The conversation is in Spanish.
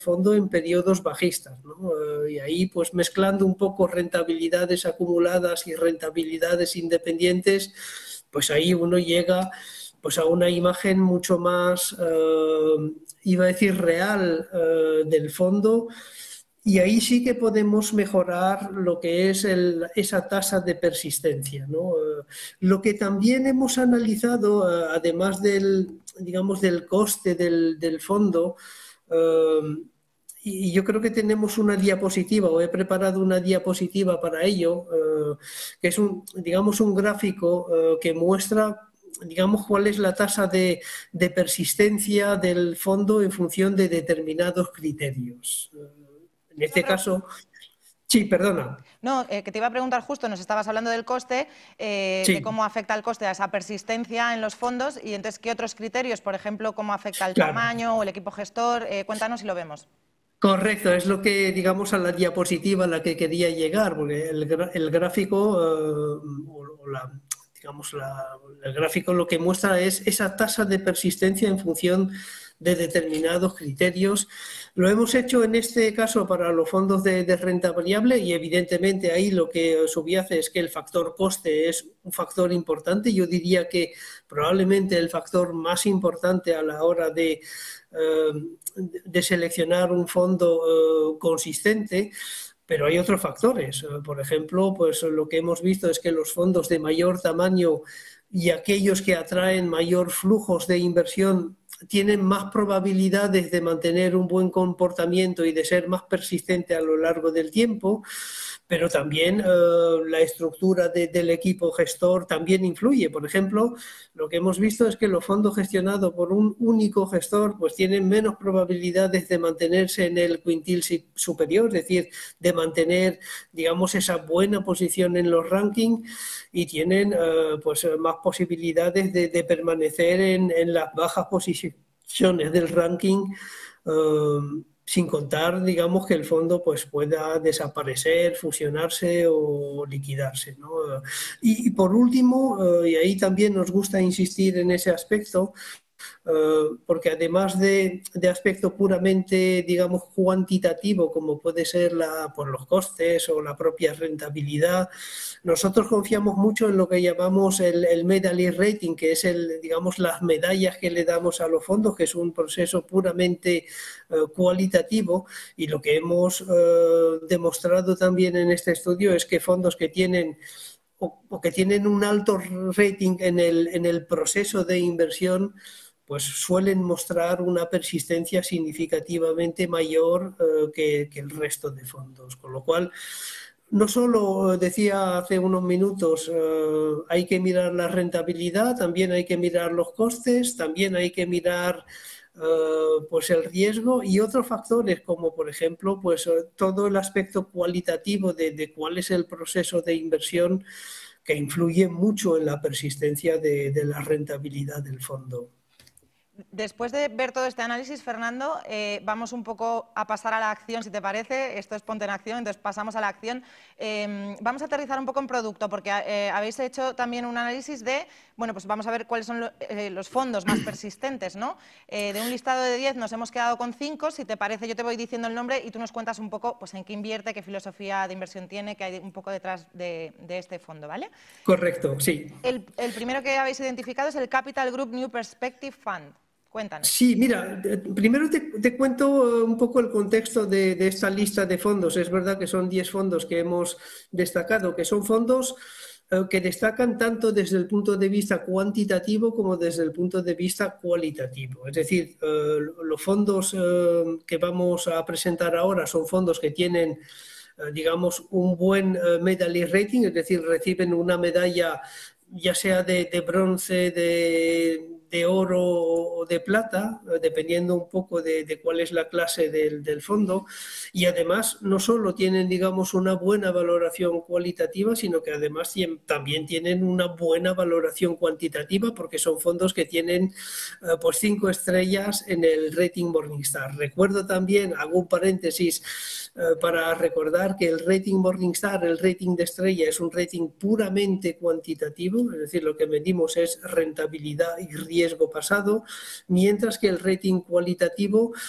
fondo en periodos bajistas, ¿no? Y ahí, pues mezclando un poco rentabilidades acumuladas y rentabilidades independientes, pues ahí uno llega pues a una imagen mucho más, iba a decir, real del fondo. Y ahí sí que podemos mejorar lo que es esa tasa de persistencia, ¿no? Lo que también hemos analizado, además digamos, del coste del fondo, y yo creo que tenemos una diapositiva, o he preparado una diapositiva para ello, que es digamos, un gráfico que muestra, digamos, cuál es la tasa de persistencia del fondo en función de determinados criterios. En este caso, sí, perdona. No, que te iba a preguntar justo, nos estabas hablando del coste, Sí. de cómo afecta el coste a esa persistencia en los fondos y entonces, ¿qué otros criterios? Por ejemplo, ¿cómo afecta el Claro. tamaño o el equipo gestor? Cuéntanos y lo vemos. Correcto, es lo que, digamos, a la diapositiva a la que quería llegar, porque el gráfico, digamos, el gráfico lo que muestra es esa tasa de persistencia en función de determinados criterios. Lo hemos hecho en este caso para los fondos de renta variable y evidentemente ahí lo que subyace es que el factor coste es un factor importante. Yo diría que probablemente el factor más importante a la hora de seleccionar un fondo consistente, pero hay otros factores. Por ejemplo, pues lo que hemos visto es que los fondos de mayor tamaño y aquellos que atraen mayor flujos de inversión tienen más probabilidades de mantener un buen comportamiento y de ser más persistente a lo largo del tiempo, pero también la estructura del equipo gestor también influye. Por ejemplo, lo que hemos visto es que los fondos gestionados por un único gestor pues tienen menos probabilidades de mantenerse en el quintil superior, es decir, de mantener, digamos, esa buena posición en los rankings y tienen pues más posibilidades de permanecer en las bajas posiciones del ranking, sin contar, digamos, que el fondo pues pueda desaparecer, fusionarse o liquidarse, ¿no? Y por último, y ahí también nos gusta insistir en ese aspecto, porque además de aspecto puramente, digamos, cuantitativo, como puede ser por los costes o la propia rentabilidad, nosotros confiamos mucho en lo que llamamos el medallion rating, que es digamos, las medallas que le damos a los fondos, que es un proceso puramente cualitativo, y lo que hemos demostrado también en este estudio es que fondos que tienen o que tienen un alto rating en el proceso de inversión, pues suelen mostrar una persistencia significativamente mayor que el resto de fondos. Con lo cual, no solo, decía hace unos minutos, hay que mirar la rentabilidad, también hay que mirar los costes, también hay que mirar pues el riesgo y otros factores como, por ejemplo, pues todo el aspecto cualitativo de cuál es el proceso de inversión, que influye mucho en la persistencia de la rentabilidad del fondo. Después de ver todo este análisis, Fernando, vamos un poco a pasar a la acción, si te parece. Esto es Ponte en Acción, entonces pasamos a la acción. Vamos a aterrizar un poco en producto, porque habéis hecho también un análisis de, bueno, pues vamos a ver cuáles son los fondos más persistentes, ¿no? De un listado de 10 nos hemos quedado con 5. Si te parece, yo te voy diciendo el nombre y tú nos cuentas un poco pues, en qué invierte, qué filosofía de inversión tiene, qué hay un poco detrás de este fondo, ¿vale? Correcto, sí. El primero que habéis identificado es el Capital Group New Perspective Fund. Cuéntanos. Sí, mira, primero te cuento un poco el contexto de esta lista de fondos. Es verdad que son 10 fondos que hemos destacado, que son fondos que destacan tanto desde el punto de vista cuantitativo como desde el punto de vista cualitativo. Es decir, los fondos que vamos a presentar ahora son fondos que tienen, digamos, un buen medallion rating, es decir, reciben una medalla ya sea de bronce, de oro o de plata, dependiendo un poco de cuál es la clase del fondo, y además no solo tienen, digamos, una buena valoración cualitativa, sino que además también tienen una buena valoración cuantitativa, porque son fondos que tienen pues 5 estrellas en el rating Morningstar. Recuerdo también, hago un paréntesis para recordar que el rating Morningstar, el rating de estrella, es un rating puramente cuantitativo, es decir, lo que medimos es rentabilidad y riesgo pasado, mientras que el rating cualitativo